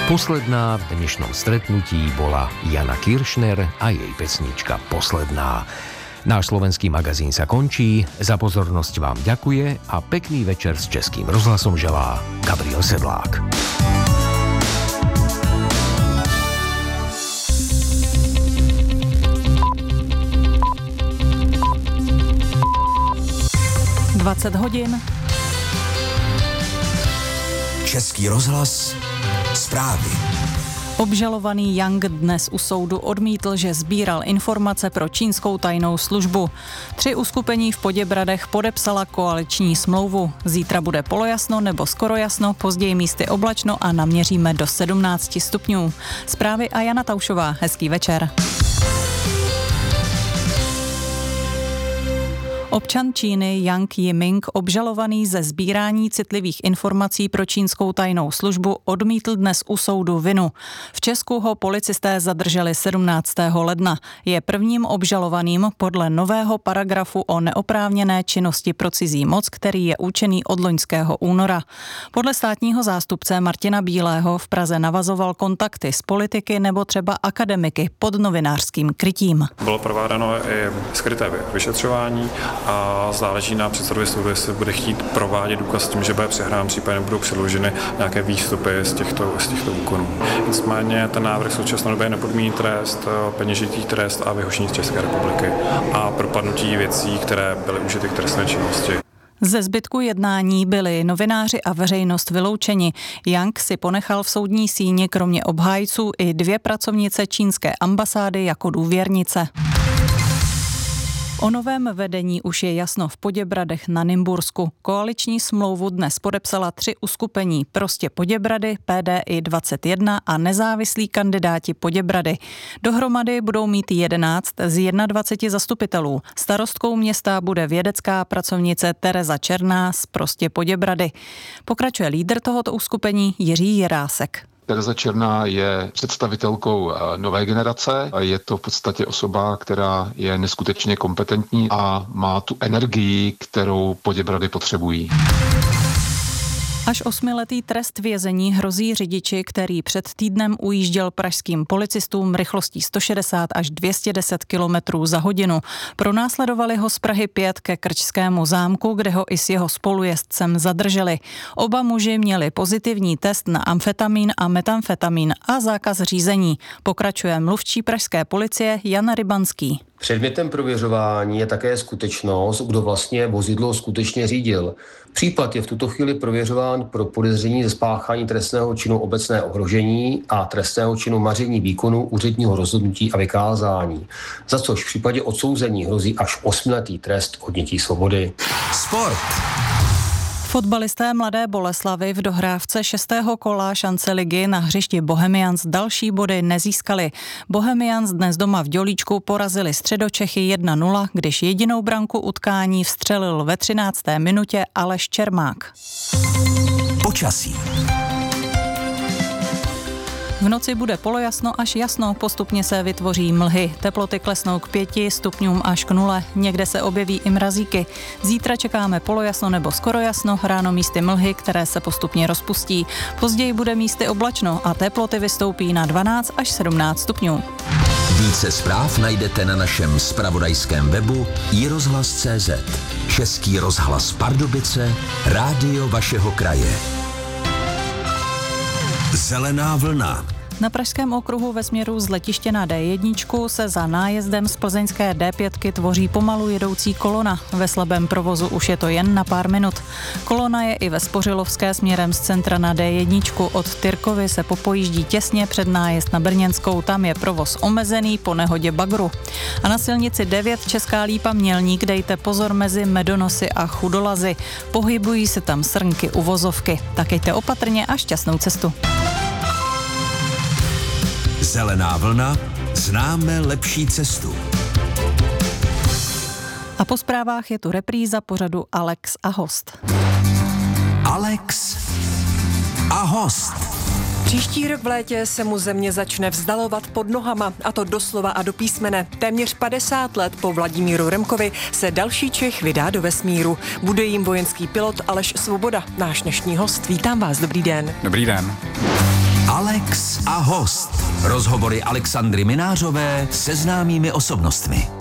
Posledná v dnešnom stretnutí bola Jana Kiršner a jej pesnička Posledná. Náš slovenský magazín sa končí, za pozornosť vám ďakuje a pekný večer s Českým rozhlasom želá Gabriel Sedlák. hodin. Český rozhlas zprávy. Obžalovaný Yang dnes u soudu odmítl, že sbíral informace pro čínskou tajnou službu. 3 uskupení v Poděbradech podepsala koaliční smlouvu. Zítra bude polojasno nebo skoro jasno, později místy oblačno a naměříme do 17 stupňů. Zprávy a Jana Taušová. Hezký večer. Občan Číny Yang Yiming, obžalovaný ze sbírání citlivých informací pro čínskou tajnou službu, odmítl dnes u soudu vinu. V Česku ho policisté zadrželi 17. ledna. Je prvním obžalovaným podle nového paragrafu o neoprávněné činnosti pro cizí moc, který je účinný od loňského února. Podle státního zástupce Martina Bílého v Praze navazoval kontakty s politiky nebo třeba akademiky pod novinářským krytím. Bylo prováděno i skryté vyšetřování a záleží na předsedovi soudu, jestli bude chtít provádět důkaz tím, že bude přehrán, případně budou předloženy nějaké výstupy z těchto úkonů. Nicméně ten návrh v současné době nepodmíní trest, peněžitý trest a vyhoštění z České republiky a propadnutí věcí, které byly užity k trestné činnosti. Ze zbytku jednání byli novináři a veřejnost vyloučeni. Yang si ponechal v soudní síni kromě obhájců i 2 pracovnice čínské ambasády jako důvěrnice. O novém vedení už je jasno v Poděbradech na Nymbursku. Koaliční smlouvu dnes podepsala 3 uskupení: Prostě Poděbrady, PDI 21 a nezávislí kandidáti Poděbrady. Dohromady budou mít 11 z 21 zastupitelů. Starostkou města bude vědecká pracovnice Tereza Černá z Prostě Poděbrady. Pokračuje lídr tohoto uskupení Jiří Jirásek. Tereza Černá je představitelkou nové generace a je to v podstatě osoba, která je neskutečně kompetentní a má tu energii, kterou Poděbrady potřebují. Až 8letý trest vězení hrozí řidiči, který před týdnem ujížděl pražským policistům rychlostí 160 až 210 km za hodinu. Pronásledovali ho z Prahy 5 ke Krčskému zámku, kde ho i s jeho spolujezdcem zadrželi. Oba muži měli pozitivní test na amfetamin a metamfetamin a zákaz řízení. Pokračuje mluvčí pražské policie Jan Rybanský. Předmětem prověřování je také skutečnost, kdo vlastně vozidlo skutečně řídil. Případ je v tuto chvíli prověřován pro podezření ze spáchání trestného činu obecné ohrožení a trestného činu maření výkonu úředního rozhodnutí a vykázání, za což v případě odsouzení hrozí až 8letý trest odnětí svobody. Sport. Fotbalisté Mladé Boleslavi v dohrávce 6. kola šance ligy na hřišti Bohemians další body nezískali. Bohemians dnes doma v Dělíčku porazili Středočechy 1-0, když jedinou branku utkání vstřelil ve 13. minutě Aleš Čermák. Počasí. V noci bude polojasno až jasno, postupně se vytvoří mlhy. Teploty klesnou k 5 stupňům až k 0, někde se objeví i mrazíky. Zítra čekáme polojasno nebo skoro jasno, ráno místy mlhy, které se postupně rozpustí. Později bude místy oblačno a teploty vystoupí na 12 až 17 stupňů. Více zpráv najdete na našem zpravodajském webu iRozhlas.cz. Český rozhlas Pardubice, rádio vašeho kraje. Zelená vlna. Na Pražském okruhu ve směru z letiště na D1 se za nájezdem z plzeňské D5 tvoří pomalu jedoucí kolona. Ve slabém provozu už je to jen na pár minut. Kolona je i ve Spořilovské směrem z centra na D1. Od Tyrkovy se popojíždí těsně před nájezd na Brněnskou. Tam je provoz omezený po nehodě bagru. A na silnici 9 Česká Lípa Mělník dejte pozor mezi Medonosy a Chudolazy. Pohybují se tam srnky u vozovky. Tak jeďte opatrně a šťastnou cestu. Zelená vlna, známe lepší cestu. A po zprávách je tu repríza pořadu Alex a host. Alex a host. Příští rok v létě se mu země začne vzdalovat pod nohama, a to doslova a do písmene. Téměř 50 let po Vladimíru Remkovi se další Čech vydá do vesmíru. Bude jím vojenský pilot Aleš Svoboda, náš dnešní host. Vítám vás, dobrý den. Dobrý den. Alex a host. Rozhovory Alexandry Minářové se známými osobnostmi.